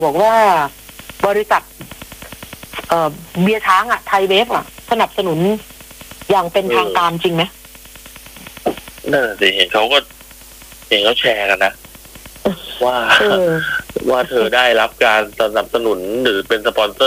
บอกว่าบริษัทเบียร์ช้างไทยเวฟสนับสนุนอย่างเป็นทางการจริงไหมนั่นสิเห็นเขาแชร์กันนะว่าเธอได้รับการสนับสนุนหรือเป็นสปอนเซอร์